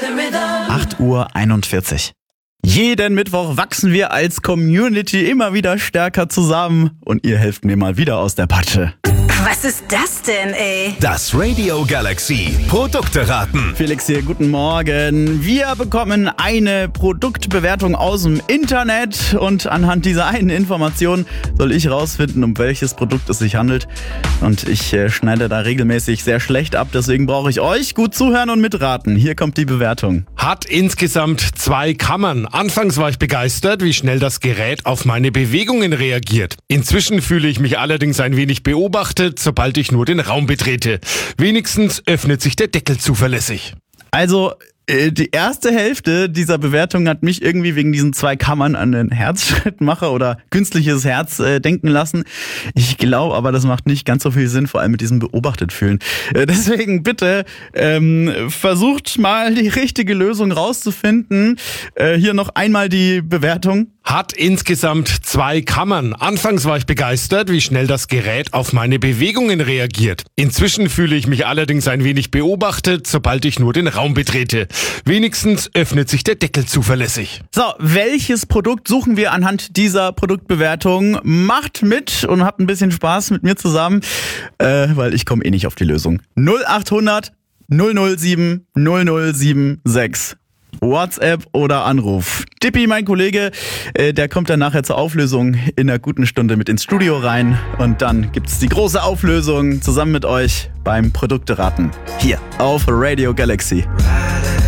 8:41 Uhr. Jeden Mittwoch wachsen wir als Community immer wieder stärker zusammen und ihr helft mir mal wieder aus der Patsche. Was ist das denn, ey? Das Radio Galaxy Produkte raten. Felix hier, guten Morgen. Wir bekommen eine Produktbewertung aus dem Internet und anhand dieser einen Information soll ich rausfinden, um welches Produkt es sich handelt. Und ich schneide da regelmäßig sehr schlecht ab, deswegen brauche ich euch. Gut zuhören und mitraten. Hier kommt die Bewertung. Hat insgesamt 2 Kammern. Anfangs war ich begeistert, wie schnell das Gerät auf meine Bewegungen reagiert. Inzwischen fühle ich mich allerdings ein wenig beobachtet, sobald ich nur den Raum betrete. Wenigstens öffnet sich der Deckel zuverlässig. Also, die erste Hälfte dieser Bewertung hat mich irgendwie wegen diesen 2 Kammern an den Herzschrittmacher oder künstliches Herz denken lassen. Ich glaube aber, das macht nicht ganz so viel Sinn, vor allem mit diesem beobachtet fühlen. Deswegen bitte versucht mal die richtige Lösung rauszufinden. Hier noch einmal die Bewertung. Hat insgesamt 2 Kammern. Anfangs war ich begeistert, wie schnell das Gerät auf meine Bewegungen reagiert. Inzwischen fühle ich mich allerdings ein wenig beobachtet, sobald ich nur den Raum betrete. Wenigstens öffnet sich der Deckel zuverlässig. So, welches Produkt suchen wir anhand dieser Produktbewertung? Macht mit und habt ein bisschen Spaß mit mir zusammen, weil ich komme eh nicht auf die Lösung. 0800 007 0076. WhatsApp oder Anruf. Dippi, mein Kollege, der kommt dann nachher zur Auflösung in einer guten Stunde mit ins Studio rein. Und dann gibt's die große Auflösung zusammen mit euch beim Produkteraten. Hier auf Radio Galaxy.